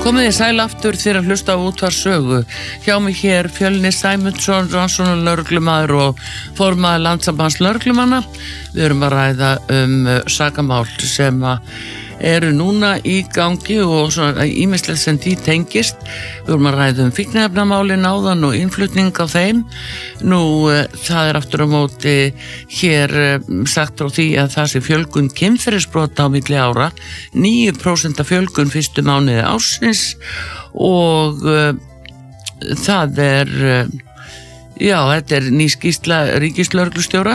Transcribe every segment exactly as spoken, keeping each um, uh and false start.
Komið þið sæl aftur þegar að hlusta á útvarpssögu. Hjá mig hér Fjölnir Sæmundsson, rannsóknarlögreglumaður og formaður Landssambands lögreglumanna. Við erum að ræða um sakamál sem eru núna í gangi og svona ýmislegt sem því tengist. Við erum að ræða um fíkniefnamálin áðan og innflutning á þeim. Nú, það er aftur á móti hér sagt frá því að það sé fjölgun kynferðisbrota á milli ára, níu prósent fjölgun fyrstu mánuði ársins og uh, það er, uh, já, þetta er ný skýrsla ríkislögreglustjóra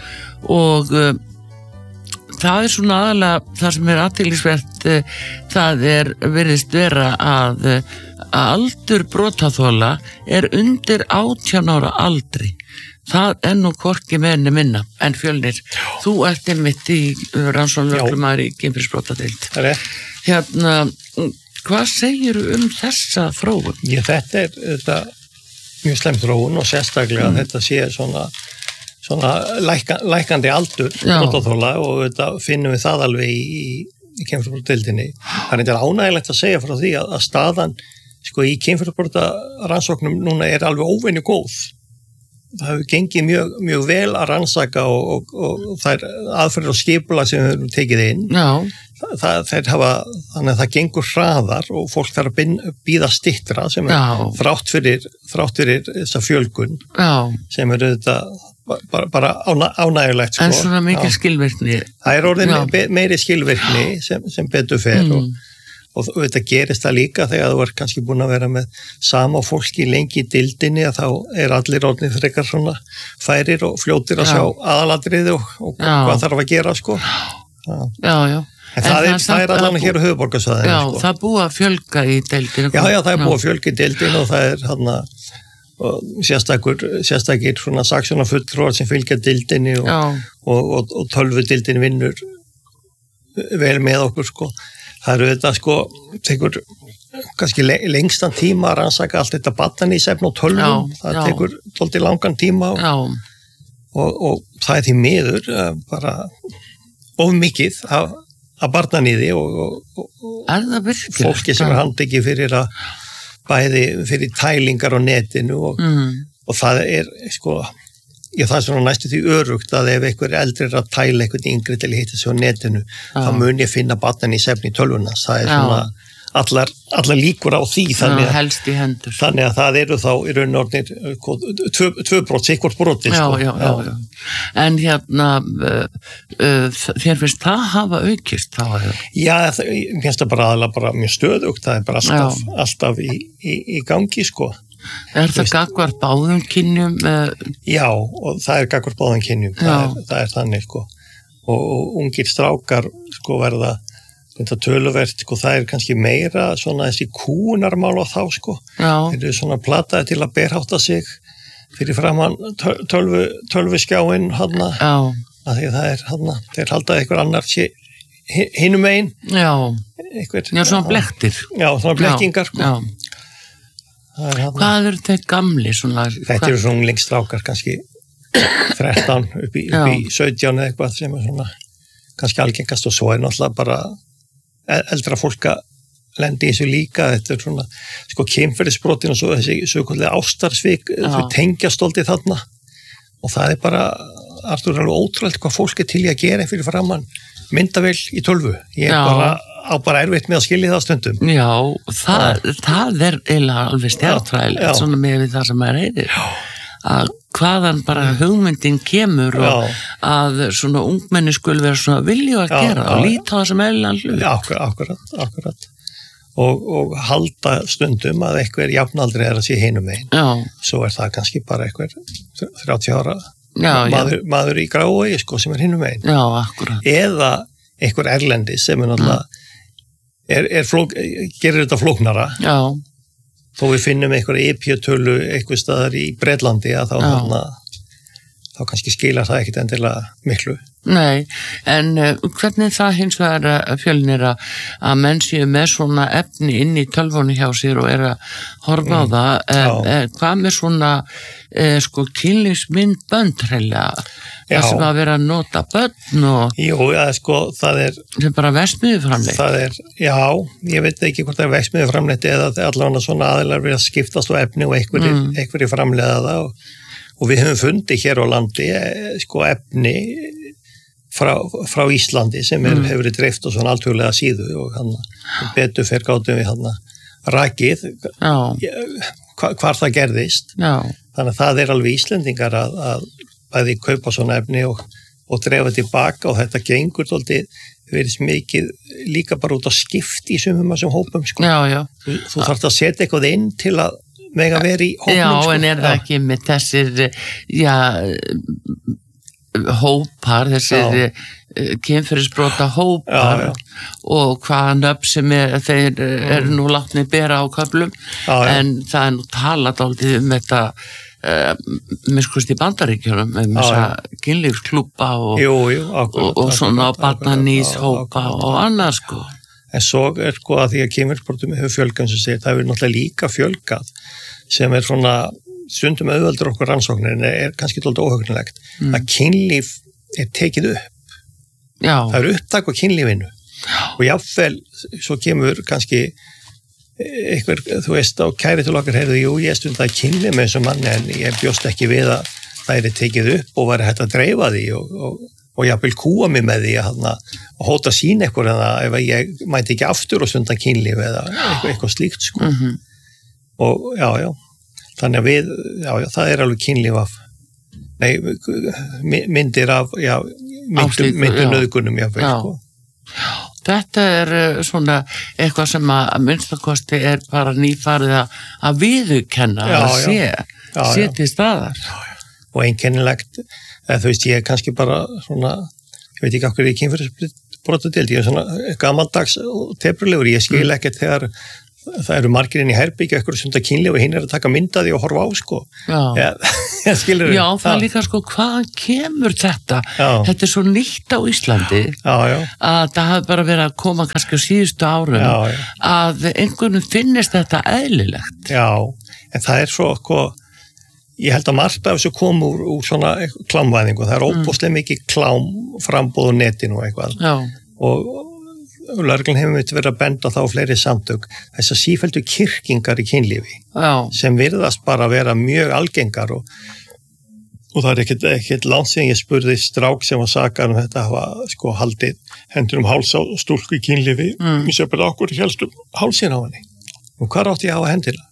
og uh, það er svona aðalega það sem er athyglisvert, það er virðist vera að, að aldur brotaþola er undir átján ára aldri. Það er nú hvorki meira minna en Fjölnir. Þú ert einmitt í rannsóknarlögreglumaður í kynferðisbrotadeild. Það er. Hérna, hvað segirðu um þessa þróun? Já, þetta er þetta mjög slemt þróun og sérstaklega mm. þetta sé svona svona læka, lækandi aldur brotaþola og þetta finnum við það alveg í, í, í kynferðisbrotadeildinni. Það er ánægilegt að segja frá því að, að staðan sko, í kynferðisbrotarannsóknum núna er alveg óvenju góð. Það hefur gengið mjög, mjög vel að rannsaka og, og, og, og það er aðferðir og skipulag sem við höfum tekið inn. Já. Það, það hafa, þannig að það gengur hraðar og fólk þarf að bíða styttra sem er Já. þrátt fyrir, þrátt fyrir þessa fjölgun Já. sem er þetta bara, bara ána, ánægulegt. Sko. En svona mikil Já. skilvirkni. Það er orðin me, meiri skilvirkni sem, sem betur fer mm. og Og þetta gerist það líka þegar þú er kannski búin að vera með sama fólki lengi í dildinni að þá er allir orðnir frekar svona færir og fljótir að já. sjá aðalatriði og, og hvað þarf að gera sko. Já, já. já. En, en það, það er, það er allan hér á höfuðborgarsvæðinu. Já, sko. það búið að fjölga í dildinu. Já, já, það er búið að fjölga í dildinu og það er hann að sérstakir, sérstakir svona saksóknarfulltrúar sem fylgja dildinni og, og, og, og tölvu dildin vinnur vel með okkur sko. Það eru þetta sko, tekur kannski lengstan tíma að rannsaka allt þetta barnaníðsefni og tölvum, já, það já. tekur tólti langan tíma og, og, og það er því miður bara of mikið af, af barnaníði og, og, og fólki sem er handtekið fyrir að bæði fyrir tælingar á netinu og, mm. og það er sko, já það er svona næstu því örugt að ef einhver eldri er að tæla einhvern yngri til að hitta sig á netinu, já. þá mun ég finna barnaníðsefni í tölvuna, það er já. svona allar, allar líkur á því þannig að, helst í hendur. Þannig að það eru þá í raun og orðnir tvö, tvö brot, sikkvort broti já, sko. já, já, já. En hérna uh, uh, þér finnst það hafa aukist þá hefur? Já, það, mér finnst það bara aðalega bara mjög stöðugt, það er bara alltaf, alltaf í, í, í gangi sko. Er það gagnvart báðum kynjum? Uh... Já, og það er gagnvart báðum kynjum, það er, það er þannig sko. Og, og ungir strákar sko verða þetta töluvert, sko, það er kannski meira svona þessi kúnarmál á þá sko. Já. Þeir eru svona plataði til að berhátta sig fyrir framann tölvu, tölvuskjáin hana, að því það er hana, þeir halda einhver annar sé hinum megin. Já, einhver, já svona blektir. Já, svona blekkingar sko. Já. Hvað eru þeir gamli? Svona, þetta eru svona unglingsstrákar kannski þrettán upp í, upp í sautján eða eitthvað sem er svona kannski algengast og svo er náttúrulega bara eldra fólk að lendi í þessu líka, þetta er svona sko kynferðisbrotin og svo þessi sökulega ástarsvik, þau tengjast stoltið þarna og það er bara Artur, alveg ótrúlega hvað fólk er til í að gera fyrir framann myndavél í tölvu, ég er Já. bara á bara erfitt með að skilja það stundum. Já, það, það er eiginlega alveg stjartræðilegt, svona með við það sem maður heyrir. Að hvaðan bara hugmyndin kemur og já. að svona ungmenni skul vera svona vilju að já, gera já, og líta á það sem eðlilegan hlut. Já, akkurat, akkurat. Og, og halda stundum að einhver jafnaldri er að sé hinum megin. Já. Svo er það kannski bara einhver þrjátíu ára já, maður, já. maður í grái sko, sem er hinum megin. Já, akkurat. Eða einhver erlendi sem er náttúrulega Er, er flók, gerir þetta flóknara já. Þó við finnum einhverja E P-tölu einhver staðar í Bretlandi að þá, hana, þá kannski skilar það ekkit endilega miklu Nei, en uh, hvernig það hins vegar uh, Fjölnir að að menn séu með svona efni inn í tölvunni hjá sér og er að horfa á það, uh, uh, hvað með svona uh, sko kynlífsmyndbönd hreinlega, það sem að vera að nota börn og Jú, ja, sko, það er það er bara verksmiðju framleitt. Það er, já, ég veit ekki hvort það er verksmiðju framleitt eða allavega svona aðilar verið að skiptast á efni og einhverjir mm. einhverjir framleiða það og, og við höfum fundið hér á landi sko efni frá, frá Íslandi sem er, mm. hefur verið dreift á svona alþjóðlega síðu og hann betur fer gátum við hann rakið hva, hvar það gerðist. Já. Þannig að það er alveg Íslendingar að, að bæði kaupa svona efni og, og drefa tilbaka og þetta gengur þóldið verið mikið líka bara út á skipti í sumum þessum hópum sko. Já, já. Þú, þú þarft að setja eitthvað inn til að mega verið í hópum. Já, sko. en er það ekki með þessir, já, hópar, þessir kynferðisbrota hópar já, já. og hvaða nöfn sem er, þeir mm. er nú látnir bera á köflum, já, já. En það er nú talað dálítið um þetta uh, miskust í Bandaríkjunum um þessa kynlífsklúbba og, jú, jú, akkurat, og, og svona barnanís hópa og annað sko. En svo er sko að því að kynferðisbrotum hefur fjölgað sem segir, það hefur náttúrulega líka fjölgað sem er svona stundum auðveldur okkur rannsóknir en er kannski dálítið óhugnilegt mm. að kynlíf er tekið upp. Já. Það er upptak á kynlífinu og jáfnvel svo kemur kannski einhver, þú veist, á kæri til okkar heyrðu, jú, ég stundaði kynlíf með þessum manni en ég bjóst ekki við að það er tekið upp og væri hægt að dreifa því og, og, og jáfnvel kúa mig með því að, að hóta sín eitthvað en að ef ég mæti ekki aftur og stunda kynlíf eða eitthvað, eitthvað slíkt sko. Mm-hmm. Og já, já, þannig að við, já, já, það er alveg kynlíf af, nei, myndir af, já, myndir, myndir nöðgunum, já, já. Sko. Þetta er svona eitthvað sem að minnstakosti er bara nýfarið að, að viðurkenna já, að sé, já, sé já. til staðar. Og einkennilegt, eða þú veist, ég er kannski bara svona, ég veit ekki okkur í kynferðisbrotadeild, ég er svona gamaldags og teprulegur, ég skil mm. ekkert þegar það eru margir inn í herbyggju eitthvað sunda kynlíf og hinn er að taka myndaði og horfa á sko. Já, ja, já það er líka sko, hvaðan kemur þetta? Já. Þetta er svo nýtt á Íslandi já, já. að það hafi bara verið að koma kannski á síðustu árum já, já. að einhvernum finnist þetta eðlilegt. Já, en það er svo sko, ég held að margt af þessu kom úr, úr svona klámvæðingu, það er óbúslega mm. mikið klám frambúð á netinu og eitthvað já. og lögreglan hefur myndið verið að benda þá fleiri samtök þessar sífældu kyrkingar í kynlífi Já. sem virðast bara vera mjög algengar og, og það er ekkert, ekkert langt sem ég spurði strák sem var sakar um þetta hafa sko haldið hendur um háls á stúlku í kynlífi mm. ég sé bara okkur helst um hálsin á henni og hvað átti ég að hafa hendina?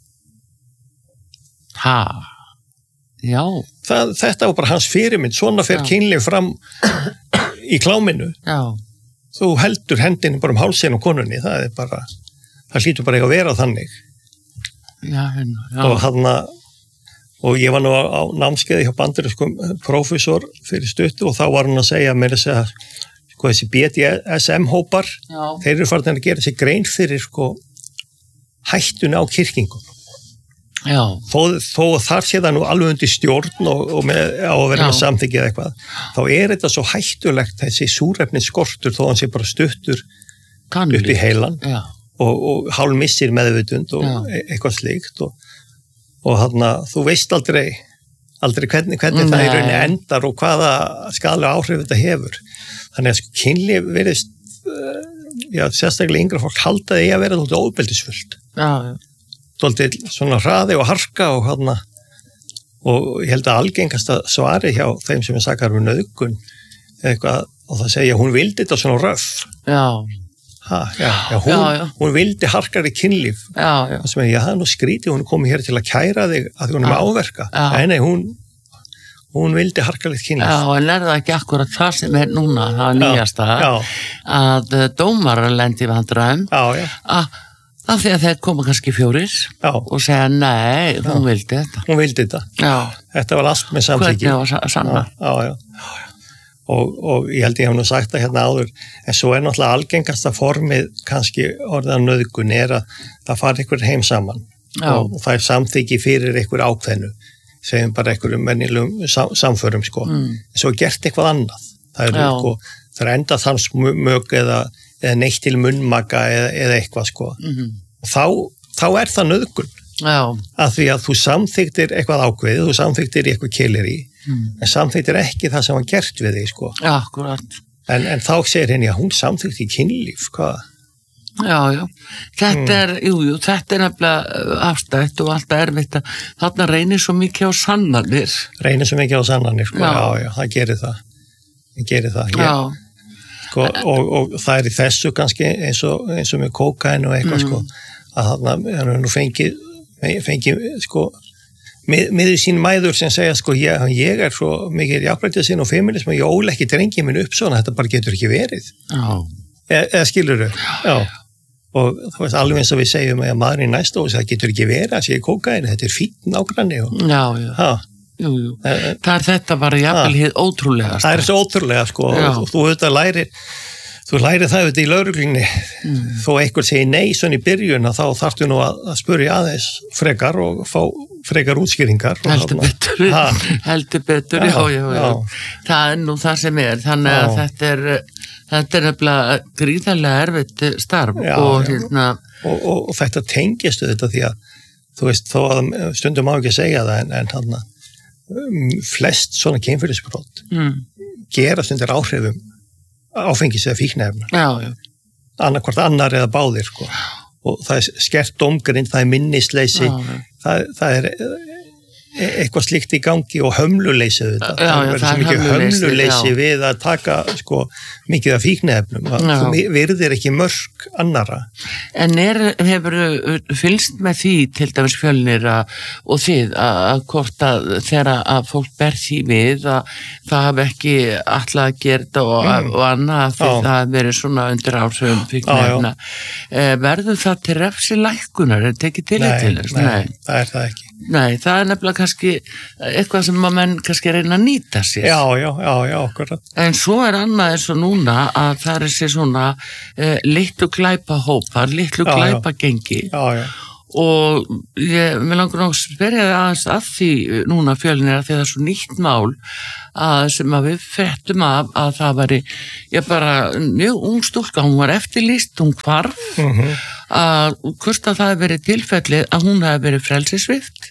Ha? Já. Það, þetta var bara hans fyrirmynd, svona fer kynlíf fram í kláminu. Já. Þú heldur hendinu bara um hálsinn og konunni, það er bara, það hlýtur bara ekki að vera þannig. Já, já. Og hann að, og ég var nú á, á námskeiði hjá bandarískum prófessor fyrir stuttu og þá var hann að segja mér að segja, sko þessi B D S M-hópar, þeir eru farin að gera þessi grein fyrir sko hættuna á kyrkingum. Já. Þó, þó þar sé það nú alveg undir stjórn og, og með, á að vera Já. Með samþykkið eitthvað, þá er þetta svo hættulegt þessi súrefnis skortur þó hann sé bara stuttur Kannli. Upp í heilan Já. og, og hálf missir meðvitund og Já. Eitthvað slíkt og, og hann að þú veist aldrei, aldrei hvernig, hvernig það í rauninni endar og hvaða skaðlega áhrif þetta hefur. Þannig að sko kynlíf verðist, já, sérstaklega yngra fólk haldaði að vera þóttu óbeldisfullt. Já, já. Dóltið svona hraði og harka og hana og ég held að algengasta svari hjá þeim sem er sakar um nauðgun eitthvað og það segja hún vildi þetta svona röff. Já. Ha, já, já, hún, já, já. Hún vildi harkari kynlíf. Já, já. Það sem er, já, það er nú skrítið, hún er komið hér til að kæra þig að hún er með áverka. Já. Nei, nei, hún, hún vildi harkarlegt kynlíf. Já, en er það ekki akkurat það sem er núna, það er nýjasta, að dómarar lendi vandræðum. Já, já. Að Af því að þeir koma kannski fjórir Já. Og segja nei, hún já. Vildi þetta. Hún vildi þetta. Já. Þetta var allt með samþykki. Hvernig var sanna? Já, já, já. Og, og ég held ég hef nú sagt það hérna áður, en svo er náttúrulega algengasta formið kannski orðan nauðgun er að það fari einhver heim saman já. Og það er samþykki fyrir einhver ákveðnu, segjum bara einhverjum mennilegum sam, samförum sko. Mm. En svo er gert eitthvað annað. það er, sko, það er enda þannsmög eða, eða neitt til munnmaka eða, eða eitthvað sko mm-hmm. og þá, þá er það nauðgun Já. Að því að þú samþyktir eitthvað ákveðið, þú samþyktir eitthvað keilir í mm. en samþyktir ekki það sem hann gert við þig sko Já, akkurat en, en þá segir henni að hún samþykti kynlíf, hvað? Já, já, þetta mm. er, jú, jú, þetta er nefnilega afstætt og alltaf erfitt að þarna reynir svo mikið á sannanir. Reynir svo mikið á sannanir, sko, já, já, já það gerir það, það gerir það, já. Ég, sko, og, og það er í þessu kannski eins og, eins og með kókain og eitthvað, mm. sko, að þarna, nú fengið, fengið, sko, með, með sín mæður sem segja, sko, ég, ég er svo mikið jafnrættið sinn og feminism og ég ól ekki drengið minn upp svona, þetta bara getur ekki verið. Já. E, eða skilur þau? Já. Og þú veist, alveg eins og við segjum að maðurinn næst og það getur ekki verið að segja kókain, þetta er fínt nágranni. Og, já, já, ha. jú, jú. E, það er þetta bara jafnvel hið ótrúlega. Það er svo ótrúlega, sko, og þú auðvitað lærir, þú lærir það auðvitað í lögreglunni, mm. þó einhver segir nei svona í byrjun, þá þarftu nú að, að spurja aðeins frekar og fá frekar útskýringar. Heldur betur, heldur betur, já, já, já, já. Það er nú það sem er, þannig að já. þetta er, þetta er nefnilega gríðarlega erfitt starf já, og hérna. Og, og, og þetta tengist þetta því að, þú veist, þó að stundum má ekki segja það, en, en hann um, flest svona kynferðisbrot mm. gerast undir áhrifum áfengis eða fíkniefna. Já, já. Annarkvort annar eða báðir, sko. Og það er skert dómgrind, það er minnisleysi, já, það, það er eitthvað slíkt í gangi og hömluleysi þetta. Já, já, það, það er mikið hömluleysi já. Við að taka sko mikið af fíkniefnum. Þú virðir ekki mörk annara. En er, hefur fylgst með því til dæmis Fjölnir að, og þið að hvort að þegar að fólk ber því við að það hafi ekki alltaf að gera þetta og, mm. og annað því það hafi verið svona undir áhrifum fíkniefna. Verður það til refsilækkunar? Er tekið til nei, til þess? Nei, nei, það er það ekki. Nei, það er nefnilega kannski eitthvað sem að menn kannski reyna að nýta sér. Já, já, já, já, akkurat. En svo er annað eins og núna að það er sér svona eh, litlu glæpa hópar, litlu já, glæpa gengi. Já, já. Og ég vil langar ná að spyrja það aðeins að því núna Fjölnir að því það er svo nýtt mál að sem að við frettum af að það væri, ég bara mjög ung stúlka, hún var eftirlýst, hún hvarf mm-hmm. að hvort að það hefði verið tilfellið að hún hefði verið frelsisvipt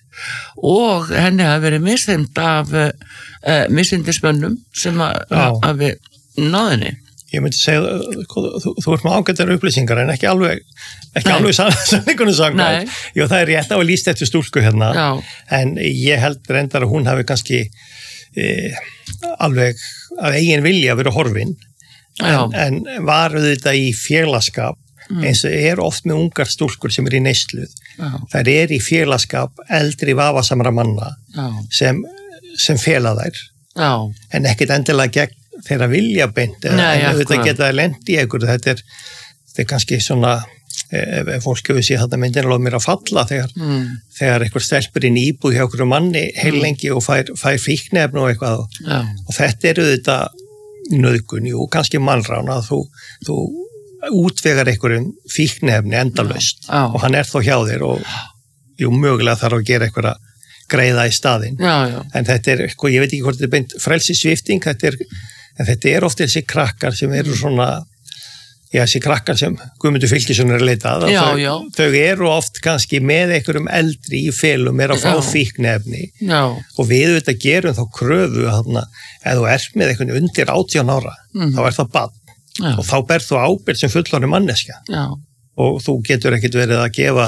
og henni hefði verið misþyrmt af uh, misindismönnum sem að hafi náðinni. Ég myndi segja, þú, þú ert með ágættar upplýsingar en ekki alveg, ekki Nei. alveg sannleikunum sagt. Jú, það er rétt á að lýst eftir stúlku hérna, Já. En ég held reyndar að hún hafi kannski e, alveg að eigin vilja verið horfin, en, en var þetta í félagskap, mm. eins og er oft með ungar stúlkur sem er í neysluð. Það er í félagskap eldri vafasamra manna Já. sem, sem fela þær, Já. En ekkit endilega gegn þeirra vilja beint eða þetta geta lent í einhverju, þetta er, þetta er kannski svona ef, ef fólk hefur séð þetta myndin alveg mér að falla þegar, mm. þegar einhver stelpur inn í íbúð hjá einhverju manni heil lengi og fær, fær fíkniefni og eitthvað og, og þetta eru þetta nauðgun, jú, kannski mannrán að þú, þú útvegar einhverjum fíkniefni endalaust já. Og hann er þó hjá þér og jú, mögulega þarf að gera einhverja greiða í staðinn, já, já. En þetta er, sko, ég veit ekki hvort þetta er beint frelsissvipting, þetta er en þetta er oft þessi krakkar sem eru svona, já, þessi krakkar sem Guðmundur Fylkisson er að leita að, já, þau, já. þau eru oft kannski með einhverjum eldri í felum, er að fá fíkniefni og við þetta gerum þá kröfu að ef þú ert með einhvern undir átján ára, mm. þá er það barn já. Og þá ber þú ábyrgð sem fullorðin manneskja já. Og þú getur ekkert verið að gefa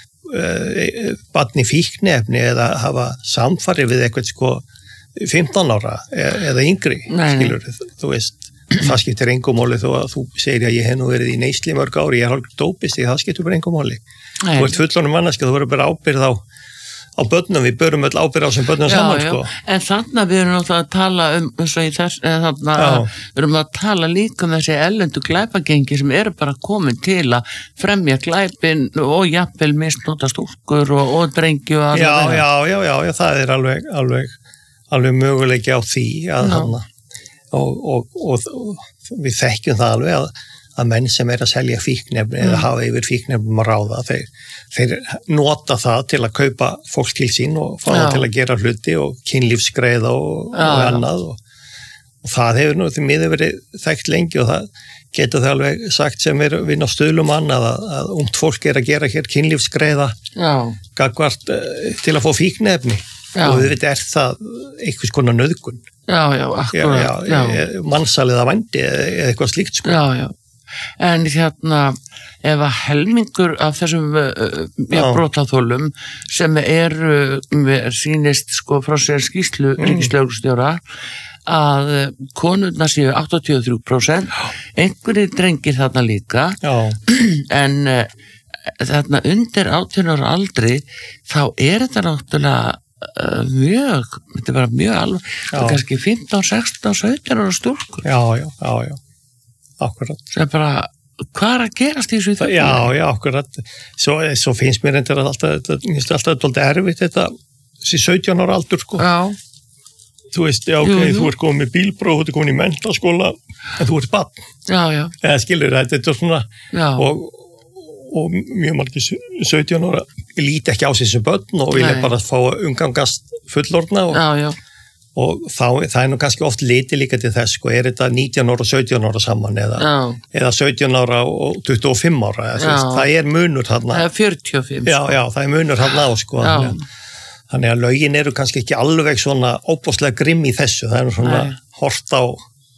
uh, barni fíkniefni eða hafa samfarið við eitthvað sko fimmtán ára eða yngri, nei, skilur þú veist, það skiptir engum máli þó að þú segir að ég hef nú verið í neysli mörg ári, ég er hálfur dópist, það skiptir bara engum máli. Nei. Þú ert fullorðin manneskja, þú verður bara ábyrgð á, á börnum, við börum öll ábyrgð á sem börnum já, saman, já. Sko. En þannig að við erum náttúrulega að tala um, eins og í þess, þannig að við erum að tala líka um þessi ellendu glæpagengi sem eru bara komin til að fremja glæpin og jafnvel misnota stúlkur og, og drengju og já, já, já, já, já, það er alveg, alveg alveg möguleiki á því að hana og, og, og, og við þekkjum það alveg að, að menn sem er að selja fíknefni mm. eða hafa yfir fíknefnum að ráða þeir, þeir nota það til að kaupa fólk til sín og fá það til að gera hluti og kynlífsgreiða og, og annað og, og það hefur nú því miður verið þekkt lengi og það getur það alveg sagt sem er vinn á stöðlum annað að, að ungt fólk er að gera hér kynlífsgreiða gagvart uh, til að fá fíkniefni já. Og við veitum er það einhvers konar nauðgun já, já, akkurat já, já. Mansalið að vændi eða eitthvað slíkt sko. Já, já, en hérna ef að helmingur af þessum uh, brotaþolum sem er uh, sýnist sko frá sér skýrslu mm. ríkislögreglustjóra að konurnar séu áttatíu og þrjú prósent, einhverjir drengir þarna líka, já. En uh, þarna undir átján ára aldri, þá er þetta náttúrulega uh, mjög, þetta er bara mjög alveg, það er kannski fimmtán, sextán, sautján ára stúlkur. Já, já, já, já, akkurat. Það er bara, hvað er að gerast í þessu þjóðfélagi? Já, já, akkurat. Svo, svo finnst mér endur að alltaf, þetta er alltaf alltaf erfitt þetta, þessi sautján ára aldur, sko. Já. Þú veist, já, ok, jú, jú. Þú ert komin með bílpróf, þú ert komin í menntaskóla, en þú ert barn. Já, já. Eða skilur þetta, þetta er svona, já. Og, og mjög margir sautján ára líti ekki á sig sem börn og vilja bara fá umgangast fullorðna og, já, já. Og þá, það er nú kannski oft liti líka til þess, sko, er þetta nítján ára og sautján ára saman eða, eða sautján ára og tuttugu og fimm ára, eða, það er munur þarna. Það er fjörutíu og fimm. Já, já, það er munur þarna á, sko. Já. Þannig að lögin eru kannski ekki alveg svona óbúslega grimm í þessu, það er svona Nei. hort á,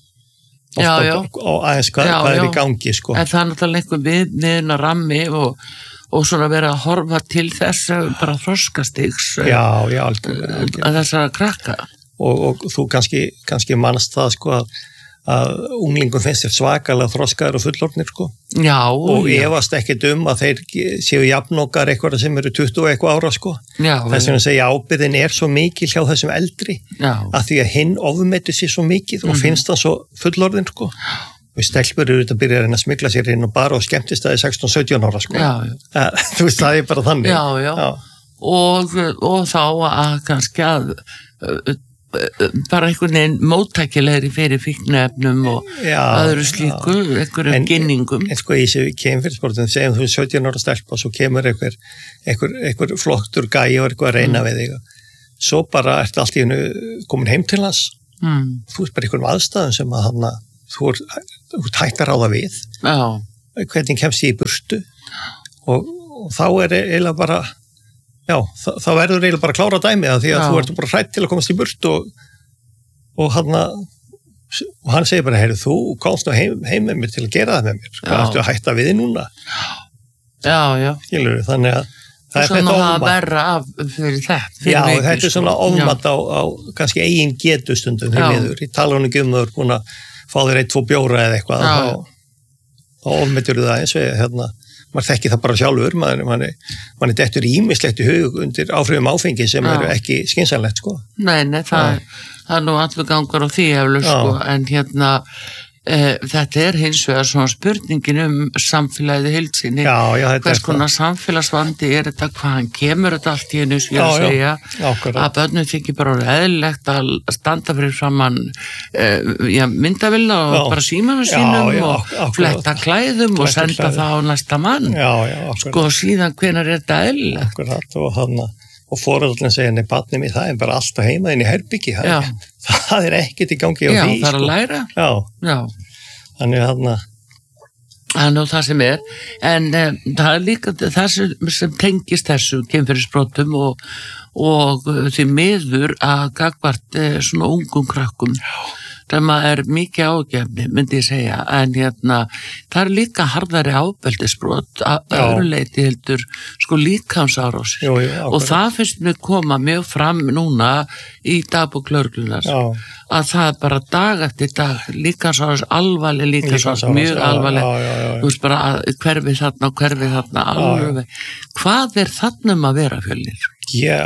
já, á, já. á aðeins hvað, já, hvað er já. í gangi, sko. En það er náttúrulega einhver við, viðna rammi og, og svona vera að horfa til þess bara þroskastigs já, já, algjörlega, algjörlega. Að þessara krakka. Og, og þú kannski, kannski mannst það, sko, að að unglingum finnst þér svakalega þroskaður og fullorðnir sko. Já, og já. Efast ekkert um að þeir séu jafnokkar eitthvað sem eru tuttugu og eitthvað ára sko. Já, þess vegna segja ábyrðin er svo mikil hjá þessum eldri já. Að því að hinn ofmetur sér svo mikið mm. og finnst það svo fullorðin sko. Og stelpur eru þetta að byrja að reyna að smygla sér inn og bara og skemmtist það í sextán sautján ára sko. Já, já. Það, þú veist það er bara þannig. Já, já. já. Og, og þá að kannski að bara einhvern veginn móttækilegri fyrir fíkniefnum og já, öðru slíku, einhverjum gynningum. En sko í þessu kemfyrirsportum, segjum þú sautján ára stelpa og svo kemur einhver, einhver, einhver flottur gæi og eitthvað að reyna mm. við þig. Svo bara ertu allt í hennu komin heim til hans. Mm. Þú ert bara einhverjum aðstæðum sem að hana, þú ert hægt að ráða við. Já. Hvernig kemst ég í burtu og, og þá er eiginlega bara já, það, það verður eiginlega bara að klára dæmið því að já. Þú ert bara hrætt til að komast í burt og, og, hann, og hann segir bara, heyri, þú komst nú heim, heim með mér til að gera það með mér. Hvað ertu að hætta við þig núna? Já, já. Skilur, þannig að það er þetta ofmat. Það verra af fyrir þetta. Fyrir já, mikil, þetta er svona ofmat á, á kannski eigin getustundum því miður. Í talanum ekki um þau eru búin að fá þér eitt, tvo bjóra eða eitthvað. Þá, þá ofmetur það eins og hérna maður þekki það bara sjálfur, maður, maður, maður er dettur ímislegt í hug undir áhrifum áfengi sem já. Eru ekki skynsamlegt sko. Nei, nei, það, það er nú allur gangur á því hefur sko, en hérna e, þetta er hins vegar svona spurningin um samfélagið heilsinni, hvers konar samfélagsvandi er þetta, hvaðan kemur þetta allt í hennu, skil að segja já, að börnum þykir bara eðlilegt að standa fyrir framann e, já, myndavilla og já. Bara símanum sínum já, já, og akkurat. Fletta klæðum og senda klæðum. Það á næsta mann já, já, sko síðan hvenær er þetta eðlilegt akkurat og hann og foreldrarnir segja, nei, barnið mitt, það er bara alltaf heima inn í herbyggi, það, það er ekkert í gangi á já, því. Já, það er að læra. Já, já. Þannig að hann að... Það er það sem er, en um, það er líka það sem, sem tengist þessu kynferðisbrotum og, og því miður að gagvart eh, svona ungum krakkum. Já. Það er mikið ágefni, myndi ég segja, en hérna, það er líka harðari ábeldisbrot að öðru leiti heldur sko líkamsárásir og það finnst mér koma mjög fram núna í dagbók lögreglunnar að það er bara dag eftir dag líkamsárás, alvarleg líkamsárás, mjög alvarleg, þú veist bara að hverfið þarna og hverfið þarna alveg. Hvað er þarna um að vera Fjölnir? Já,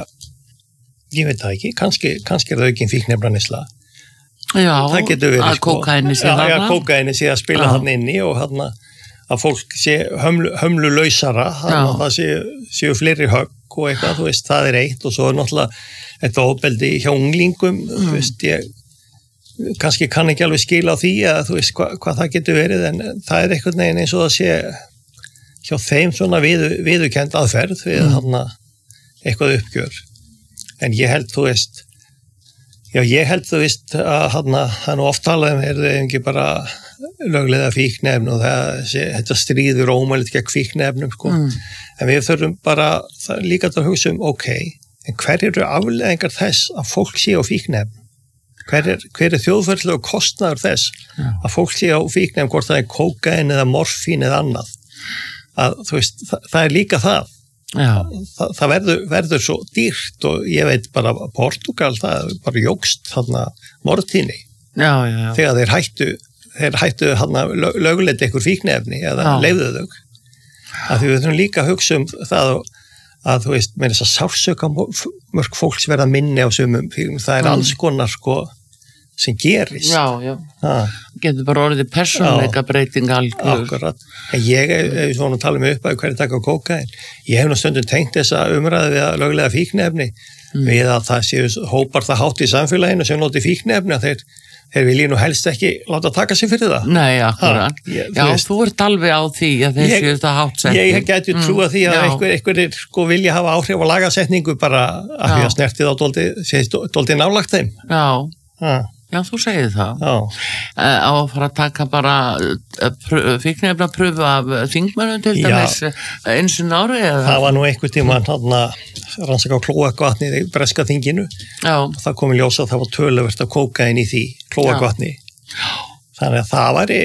ég veit það ekki, kannski, kannski er það ekki fíkniefnaneysla. Já, það getur verið að sko. Kókaini sé þarna. Já, já, kókaini sé að spila þarna inni og þarna að fólk sé hömlu, hömlu lausara, þarna það sé, séu fleiri högg og eitthvað, þú veist, það er eitt og svo er náttúrulega þetta ofbeldi hjá unglingum, mm. þú veist, ég kannski kann ekki alveg skila á því að þú veist hva, hvað það getur verið en það er eitthvað neginn eins og það sé hjá þeim svona viðu, viðurkennd aðferð við mm. þarna eitthvað uppgjör. En ég held, þú veist, Já, ég held þú veist að hann er nú oft talað um, er það ekki bara lögleiða fíkniefni og það, þetta stríður ómælit gegn fíkniefnum, sko. Mm. En við þurfum bara það, líka að hugsa um, ok, en hver eru afleiðingar þess að fólk sé á fíkniefnum? Hver er, hver er þjóðferðslega kostnaður þess Já. Að fólk sé á fíkniefnum, hvort það er kókain eða morfín eða annað? Að, þú veist, það, það er líka það. Þa, það verður, verður svo dýrt og ég veit bara Portugal, það bara jógst þarna morðtíðni þegar þeir hættu þeir hættu þarna lögleita ykkur fíkniefni eða leyfðu þau að því við þurfum líka að hugsa um það að þú veist, með þess að sársauka mörg fólks verða minni á sumum það er mm. alls konar sko sem gerist. Já, já. Ah. Getur bara orðið persónuleika breyting algjör. Akkurat. En ég er svona að tala um upp að hverju taka kókain. Ég hef nú stundum tengt þessa umræði við að löglega fíkniefni mm. við að það séu hópar það hátt í samfélaginu sem noti fíkniefni að þeir, þeir vilji nú helst ekki láta taka sig fyrir það. Nei, akkurat. Ha, ég, já, veist, þú ert alveg á því að þeir séu það hátt setning. Ég geti mm. trúa því að einhver, einhver er sko vilja hafa áhrif á lagasetningu bara að því að snertið á dóldi nálagt þeim. Já. Ha. Já, þú segir það. Já. Á að fara að taka bara fíkniefna pröfu af þingmönnum til dæmis eins og nári eða? Það var nú einhver tíma hann að rannsaka á klóakvatnið í breska þinginu. Já. Það kom í ljós að það var töluvert af kókain í því klóakvatni. Þannig að það var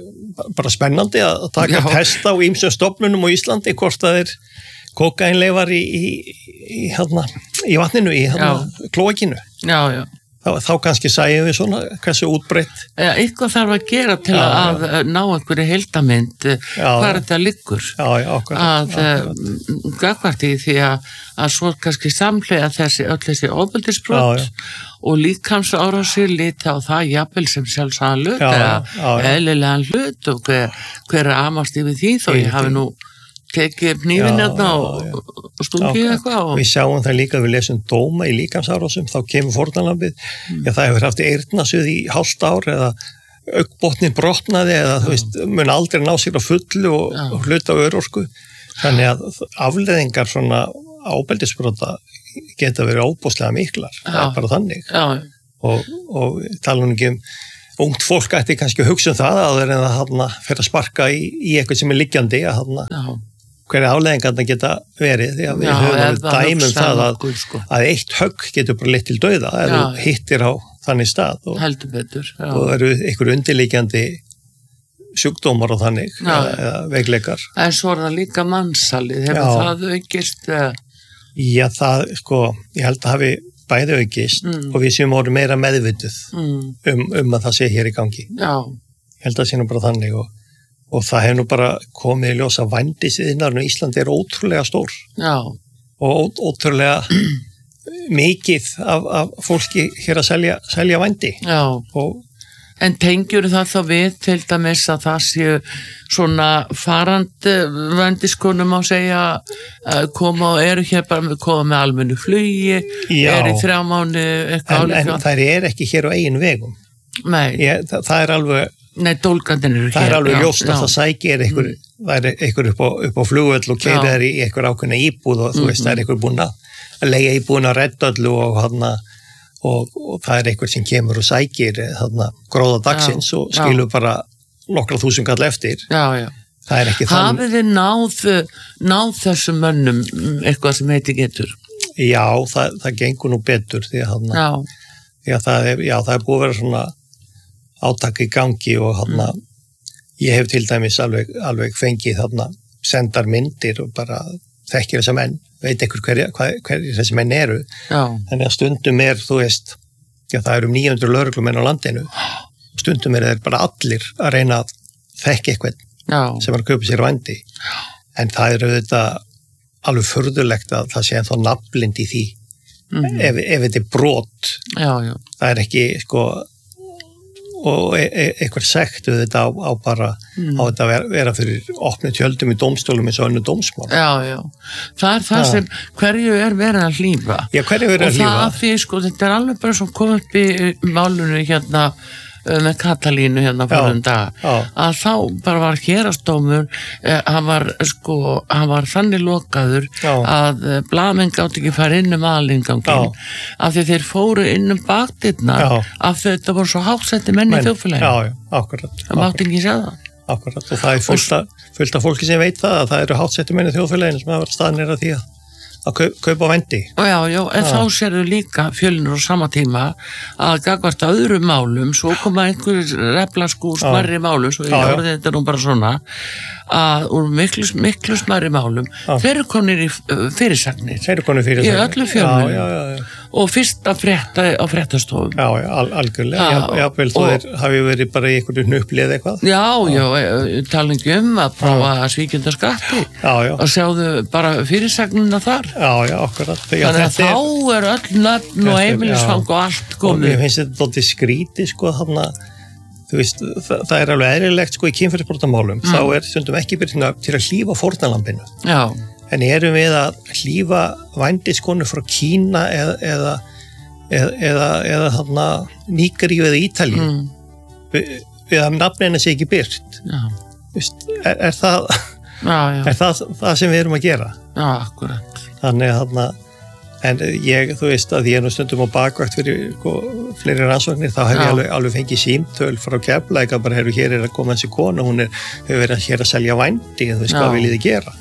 bara spennandi að taka Já. Test á ýmsum stofnunum á Íslandi hvort það er kókainleifar í, í, í, hérna, í vatninu, í hérna, klóakinu. Já, já. Þá, þá kannski sæjum við svona hversu útbreytt. Ja, eitthvað þarf að gera til já, að já. Ná einhverju heildamynd hvað þetta liggur já, já, akkurat, að gagvart í því að, að svo kannski samhlega þessi öll þessi ofbeldisbrot og líkamsárásir líta á það jafnvel sem sjálfsagðan hlut eða eðlilegan hlut og hver, hver er amast yfir því þó ég hafi nú tekið hnífinn hérna og, og stungið eitthvað. Og... Við sjáum það líka, við lesum dóma í líkamsárásum, þá kemur fórnarlambið, mm. já það hefur haft eyrnasuð í hálft ár eða augnbotnin brotnaði eða þú veist, mun aldrei ná sér á fullu og, og hluta á örorku. Þannig að afleiðingar svona ábeldisbrota geta verið óbúslega miklar, já. Það er bara þannig. Já. Og, og tala nú ekki um ungt fólk ætti kannski að hugsa um það að það er en að hana, fyrir að sparka í, í eitthvað sem er liggjandi að hana, hverja afleiðingarna geta verið því að við Já, höfum dæmum það að, okkur, sko. Að eitt högg getur bara leitt til dauða ef þú hittir á þannig stað og, betur, og eru einhver undirliggjandi sjúkdómar og þannig eða, eða veikleikar. En svo er það líka mannsalið, hefur það aukist? Já, það, sko, ég held að hafi bæði aukist mm. og við séum orðið meira meðvituð mm. um, um að það sé hér í gangi. Já. Ég held að það sé nú bara þannig og Og það hefur nú bara komið í ljós að vændisiðnaðurinn í Íslandi er ótrúlega stór. Já. Og ó, ótrúlega mikið af, af fólki hér að selja, selja vændi. Já. Og, en tengjur það þá við til dæmis að það séu svona farandi vændiskonum á segja koma og eru hér bara koma með almennu flugi, eru í þrjá mánu eitthvað en, en það er ekki hér á eigin vegum. Nei. Ég, það, það er alveg Nei, dólgandinn eru hér. Það er alveg ljóst að það sækir einhver, mm. það er einhver upp á, upp á flugvöll og keyrir í einhver ákveðna íbúð og þú mm. veist, það er einhver búinn að leigja íbúðin að redda öllu og, hana, og, og það er einhver sem kemur og sækir hana, gróða dagsins já, og skilur já. Bara nokkra þúsund kall eftir. Já, já. Það er ekki þann... Hafið þið náð, náð þessum mönnum eitthvað sem heiti getur? Já, það, það gengur nú betur því að, hana, því að það, er, já, það er búið að vera svona átak í gangi og hana, mm. ég hef til dæmis alveg, alveg fengið hana, sendar myndir og bara þekkir þessa menn, veit ekkur hverja hver, hver þessi menn eru. Já. Þannig að stundum er, þú veist, já, það eru níu hundruð lögreglumenn á landinu, stundum er þeir bara allir að reyna að þekka eitthvað já. Sem er að kaupa sér vændi. En það er auðvitað alveg furðulegt að það sé ennþá nafnblind í því, mm-hmm. ef, ef þetta er brot. Já, já. Það er ekki, sko, og eitthvað sekt þetta á, á bara mm. á þetta vera, vera fyrir opnu tjöldum í dómstólum eins og önnu dómsmál. Já, já. Það er það ja. Sem hverju er verið að hlífa. Já, hverju er verið að hlífa. Og það að því, sko, þetta er alveg bara svo komið upp í málunum hérna með Katalínu hérna fyrir um dag, að þá bara var hérastómur, eh, hann var sko, hann var þannig lokaður já. Að eh, blaðmenn gátt ekki fara inn um aðlinganginn, af því þeir fóru inn um bakdyrnar, af því þetta voru svo hásetti menn í þjóðfélaginu. Já, já, akkurat. Það mátti ekki segja það. Akkurat, og það er fullt af, fullt af fólki sem veit það að það eru hátsettu menn í þjóðfélaginu sem hafa staðnir að því að, að kaup, kaupa vændi. Já, já, en já. Þá sérðu líka Fjölnir á sama tíma að gagvart öðrum málum, svo koma einhver reflaskú smarri málum, svo ég orði þetta nú bara svona, að úr miklu, miklu smarri málum, já. Þeir eru konir í fyrirsagnir. Þeir eru konir í fyrirsagnir. Í öllu Fjölnir. Og fyrst að frétta á fréttastofum. Já, já, al algjörlega. Jável, þú er, hafi verið bara í einhverju hnupplið eitthvað. Já, já, talingi um að prófa að svíkjunda skatti. Já, já. Og sjáðu bara fyrirsagnina þar. Já, já, akkurat. Þannig að þá er öll nöfn og heimilisfang og allt komið. Og ég finnst þetta dálítið skrítið, sko, þarna, þú veist, það, það er alveg eðlilegt, sko, í kynferðisbrotamálum, mm. þá er stundum ekki byrjað til að hlífa fórnarlambinu. Já. En erum við að hlífa vændiskonu frá Kína eða eða, eða, eða, eða þarna Nígeríu eða Ítalíu mm. við, við að nafnina sé ekki byrt. Vist, er, er, það, já, já. er það það sem við erum að gera? Já, akkurat. Þannig þarna, en ég, þú veist að ég er nú stundum á bakvakt fyrir sko, fleiri rannsóknir, þá hef ég alveg, alveg fengið símtöl frá Keflavík að bara heru hér er að koma þessi kona, hún er, hefur verið hér að selja vændi, þú veist, hvað viljið þið gera?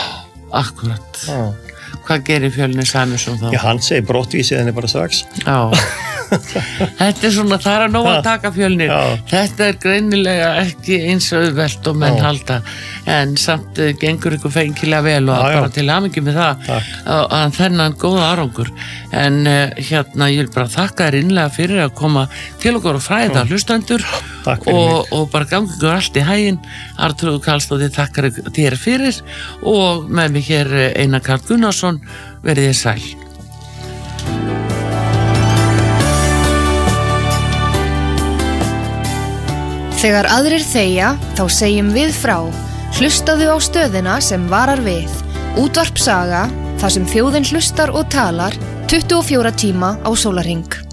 Akkurat. Já. Hvað gerir Fjölnir Sæmundsson þá? Já, hann segir brottvísið henni bara strax. Já. Þetta er svona, það er að nóg að taka Fjölnir. Já. Þetta er greinilega ekki eins auðvelt og menn já. Halda, en samt uh, gengur ykkur fengilega vel og já, bara já. Til hamingju með það að, að þennan góða árangur. En uh, hérna, ég vil bara þakka þér innlega fyrir að koma til okkur og fræða hlustendur og, og bara gangi ykkur allt í hæginn. Arnþrúður Karlsdóttir þakkar þér fyrir og með mig hér Einar Karl Gunnarsson, verið þér sæl. Þegar aðrir þegja, þá segjum við frá. Hlustaðu á stöðina sem varar við. Útvarp Saga, þar sem þjóðin hlustar og talar tuttugu og fjóra tíma á sólarhring.